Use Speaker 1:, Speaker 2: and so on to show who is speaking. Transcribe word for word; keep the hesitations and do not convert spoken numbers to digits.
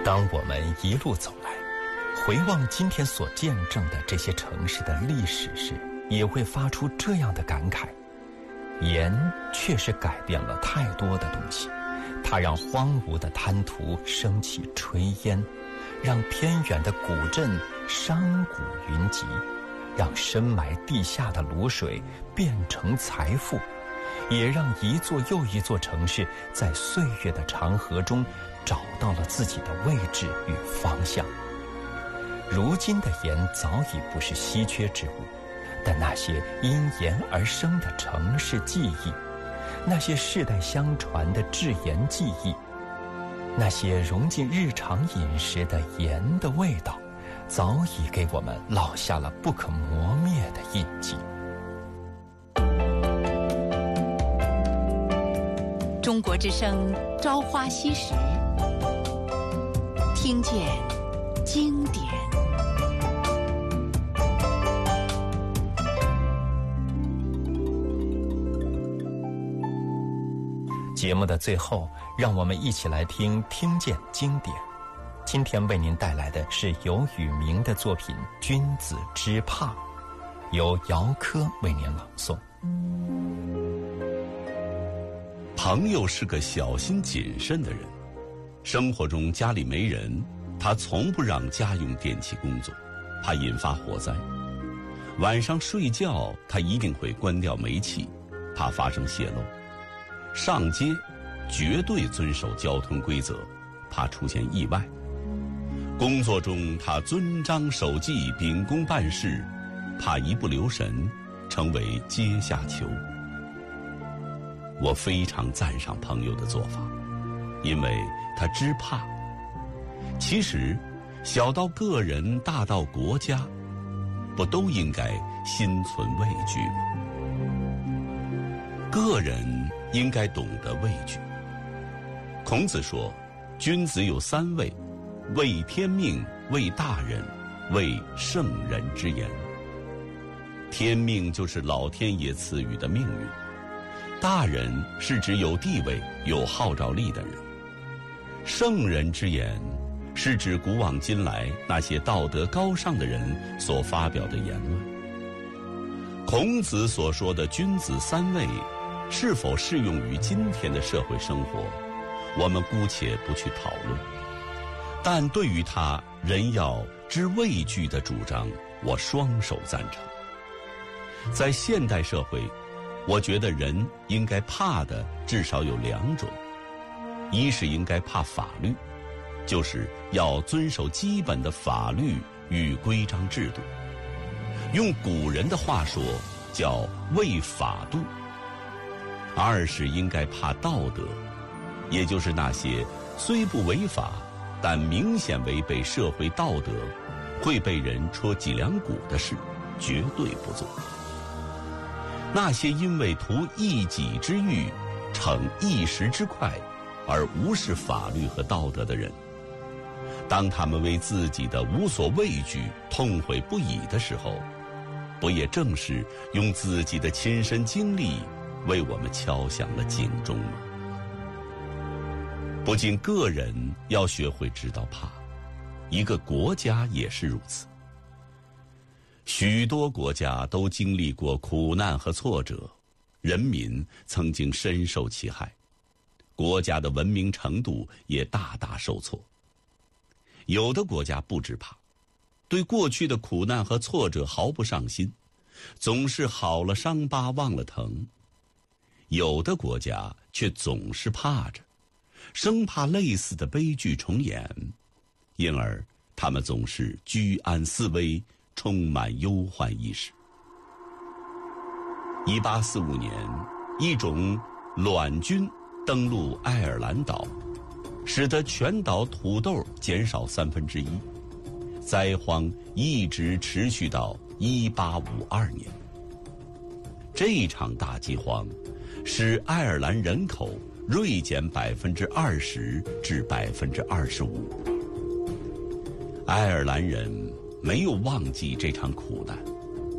Speaker 1: 当我们一路走来，回望今天所见证的这些城市的历史时，也会发出这样的感慨：盐确实改变了太多的东西，它让荒芜的滩涂升起炊烟，让偏远的古镇山谷云集，让深埋地下的卤水变成财富，也让一座又一座城市在岁月的长河中找到了自己的位置与方向。如今的盐早已不是稀缺之物，但那些因盐而生的城市记忆，那些世代相传的制盐技艺，那些融进日常饮食的盐的味道，早已给我们烙下了不可磨灭的印记。
Speaker 2: 中国之声《朝花夕拾》，听见经典。
Speaker 1: 节目的最后，让我们一起来听《听见经典》。今天为您带来的是游宇明的作品《君子之怕》，由姚科为您朗诵。
Speaker 3: 朋友是个小心谨慎的人，生活中家里没人，他从不让家用电器工作，怕引发火灾。晚上睡觉，他一定会关掉煤气，怕发生泄漏。上街绝对遵守交通规则，怕出现意外。工作中他遵章守纪，秉公办事，怕一不留神成为阶下囚。我非常赞赏朋友的做法，因为他知怕。其实小到个人，大到国家，不都应该心存畏惧吗？个人应该懂得畏惧。孔子说，君子有三畏：畏天命，畏大人，畏圣人之言。天命就是老天爷赐予的命运，大人是指有地位、有号召力的人，圣人之言是指古往今来那些道德高尚的人所发表的言论。孔子所说的君子三畏，是否适用于今天的社会生活，我们姑且不去讨论。但对于他人要知畏惧的主张，我双手赞成。在现代社会，我觉得人应该怕的至少有两种，一是应该怕法律，就是要遵守基本的法律与规章制度，用古人的话说叫畏法度。二是应该怕道德，也就是那些虽不违法但明显违背社会道德，会被人戳脊梁骨的事，绝对不做。那些因为图一己之欲，逞一时之快而无视法律和道德的人，当他们为自己的无所畏惧痛悔不已的时候，不也正是用自己的亲身经历为我们敲响了警钟吗？不仅个人要学会知道怕，一个国家也是如此。许多国家都经历过苦难和挫折，人民曾经深受其害，国家的文明程度也大大受挫。有的国家不知怕，对过去的苦难和挫折毫不上心，总是好了伤疤忘了疼。有的国家却总是怕着，生怕类似的悲剧重演，因而他们总是居安思危，充满忧患意识。一八四五年，一种卵菌登陆爱尔兰岛，使得全岛土豆减少三分之一，灾荒一直持续到一八五二年。这场大饥荒使爱尔兰人口锐减百分之二十至百分之二十五。爱尔兰人没有忘记这场苦难，